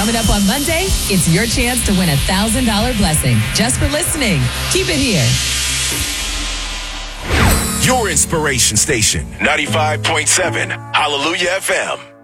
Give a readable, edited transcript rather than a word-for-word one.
Coming up on Monday, it's your chance to win a $1,000 blessing just for listening. Keep it here. Your inspiration station, 95.7 Hallelujah FM.